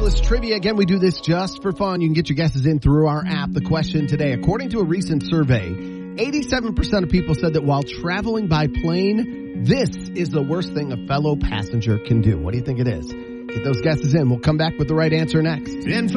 Indianapolis trivia. Again, we do this just for fun. You can get your guesses in through our app. The question today, according to a recent survey, 87% of people said that while traveling by plane, this is the worst thing a fellow passenger can do. What do you think it is? Get those guesses in. We'll come back with the right answer next.